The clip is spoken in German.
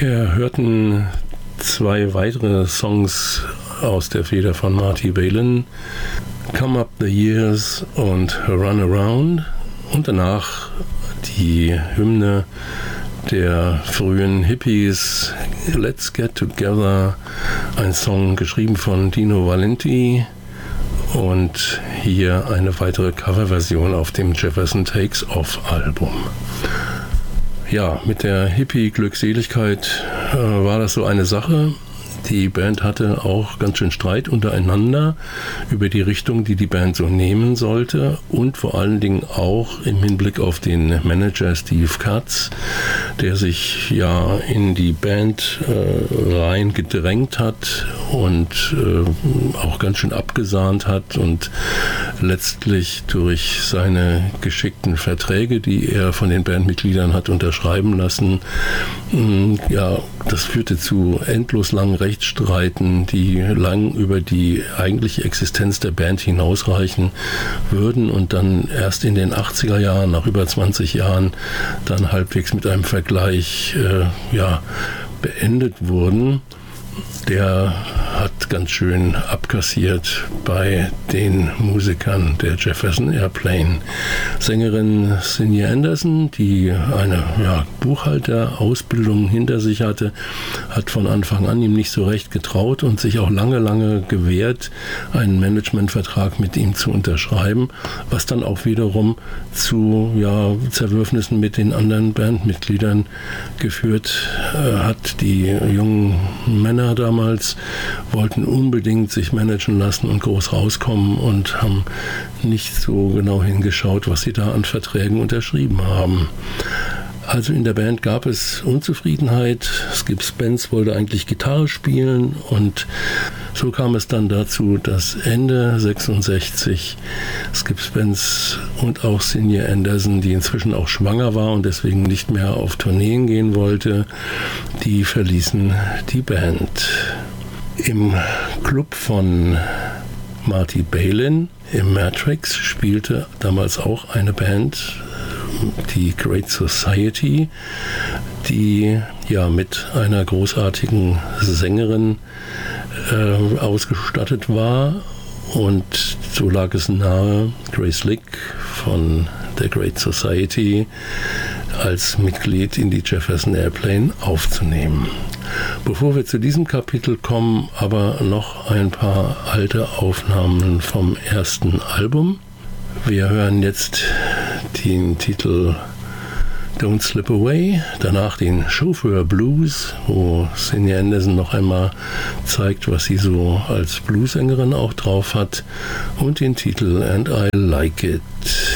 Wir hörten zwei weitere Songs aus der Feder von Marty Balin, Come Up the Years und Run Around, und danach die Hymne der frühen Hippies, Let's Get Together, ein Song geschrieben von Dino Valenti, und hier eine weitere Coverversion auf dem Jefferson Takes Off Album. Ja, mit der Hippie-Glückseligkeit war das so eine Sache. Die Band hatte auch ganz schön Streit untereinander über die Richtung, die die Band so nehmen sollte, und vor allen Dingen auch im Hinblick auf den Manager Steve Katz, der sich ja in die Band rein gedrängt hat und auch ganz schön abgesahnt hat und letztlich durch seine geschickten Verträge, die er von den Bandmitgliedern hat unterschreiben lassen, ja, das führte zu endlos langen Rechtsstreiten, die lang über die eigentliche Existenz der Band hinausreichen würden und dann erst in den 80er Jahren, nach über 20 Jahren, dann halbwegs mit einem Vergleich beendet wurden. Der hat ganz schön abkassiert bei den Musikern der Jefferson Airplane. Sängerin Cindy Anderson, die eine Buchhalterausbildung hinter sich hatte, hat von Anfang an ihm nicht so recht getraut und sich auch lange gewehrt, einen Managementvertrag mit ihm zu unterschreiben, was dann auch wiederum zu Zerwürfnissen mit den anderen Bandmitgliedern geführt hat. Die jungen Männer damals wollten unbedingt sich managen lassen und groß rauskommen und haben nicht so genau hingeschaut, was sie da an Verträgen unterschrieben haben. Also in der Band gab es Unzufriedenheit. Skip Spence wollte eigentlich Gitarre spielen, und so kam es dann dazu, dass Ende 66 Skip Spence und auch Cindy Anderson, die inzwischen auch schwanger war und deswegen nicht mehr auf Tourneen gehen wollte, die verließen die Band. Im Club von Marty Balin im Matrix spielte damals auch eine Band, die Great Society, die mit einer großartigen Sängerin ausgestattet war, und so lag es nahe, Grace Lick von der Great Society als Mitglied in die Jefferson Airplane aufzunehmen. Bevor wir zu diesem Kapitel kommen, aber noch ein paar alte Aufnahmen vom ersten Album. Wir hören jetzt den Titel Don't Slip Away, danach den Chauffeur Blues, wo Cindy Anderson noch einmal zeigt, was sie so als Bluesängerin auch drauf hat, und den Titel And I Like It.